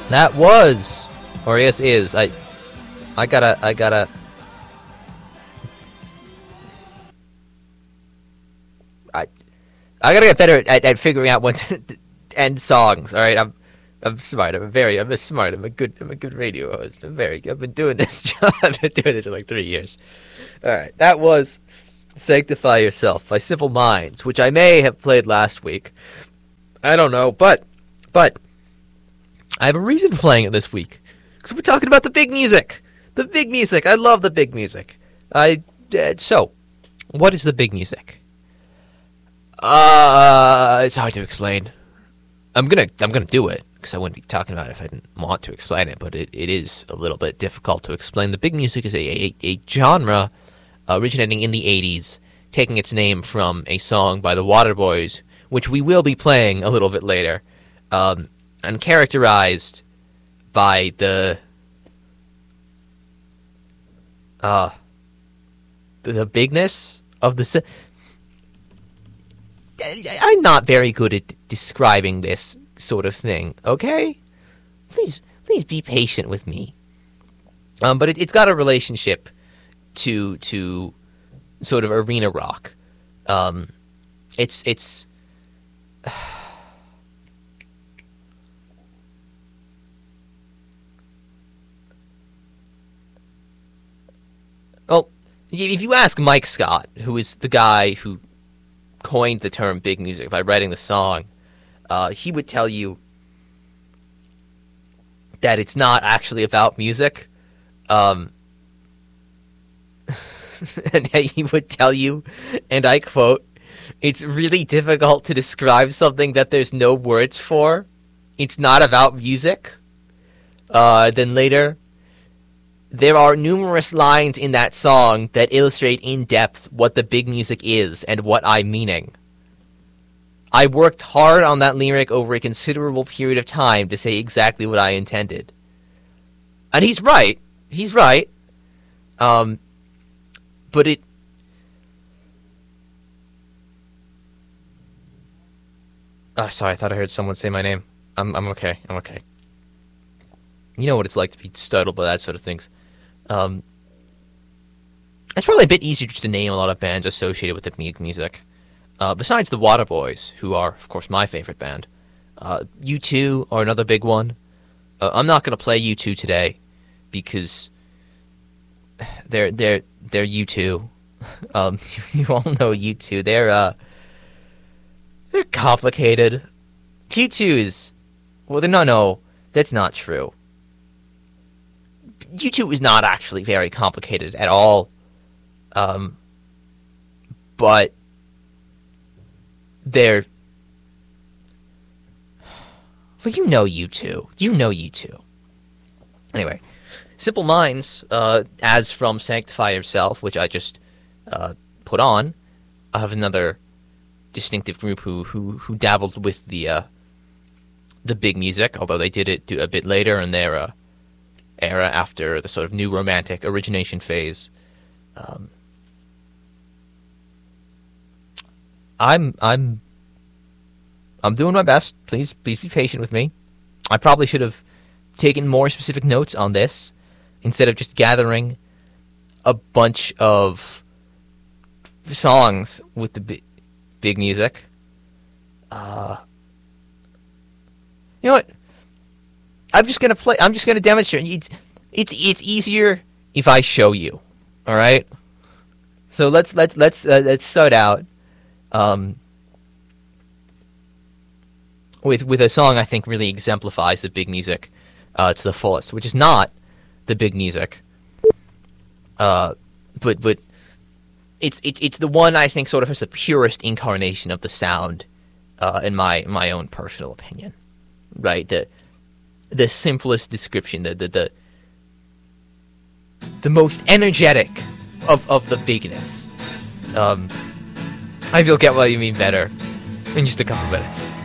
That was, or yes, is. I gotta get better at figuring out when to end songs. All right, I'm smart. I'm smart. I'm a good radio host. I've been doing this job. I've been doing this for like 3 years. All right, that was "Sanctify Yourself" by Simple Minds, which I may have played last week. I don't know, but I have a reason for playing it this week, because we're talking about the big music. The big music. I love the big music. So, what is the big music? It's hard to explain. I'm gonna do it, because I wouldn't be talking about it if I didn't want to explain it, but it is a little bit difficult to explain. The big music is a genre originating in the 80s, taking its name from a song by the Waterboys, which we will be playing a little bit later, and characterized by the bigness of the... I'm not very good at describing this sort of thing, okay? Please be patient with me. But it's got a relationship to sort of arena rock. It's well, if you ask Mike Scott, who is the guy who coined the term big music by writing the song, he would tell you that it's not actually about music. And he would tell you, and I quote, "It's really difficult to describe something that there's no words for. It's not about music." Then later, "There are numerous lines in that song that illustrate in depth what the big music is and what I'm meaning. I worked hard on that lyric over a considerable period of time to say exactly what I intended." And he's right. He's right. But it... Oh, sorry, I thought I heard someone say my name. I'm okay. I'm okay. You know what it's like to be startled by that sort of things. It's probably a bit easier just to name a lot of bands associated with the music. Besides the Waterboys, who are, of course, my favorite band, U2 are another big one. I'm not going to play U2 today because they're U2. You all know U2. They're complicated. U2 is... Well, no, that's not true. U2 is not actually very complicated at all. But they're... Well, you know U2. You know U2. Anyway, Simple Minds, as from Sanctify Yourself, which I just put on, I have another distinctive group who dabbled with the big music, although they did it a bit later in their era after the sort of new romantic origination phase. I'm doing my best. Please be patient with me. I probably should have taken more specific notes on this instead of just gathering a bunch of songs with the big music. You know what? I'm just gonna demonstrate. It's easier if I show you. All right. So let's start out with a song I think really exemplifies the big music to the fullest, which is not the big music, but it's the one I think sort of has the purest incarnation of the sound, in my own personal opinion, right? The simplest description, the most energetic of the bigness. I will get what you mean better in just a couple minutes.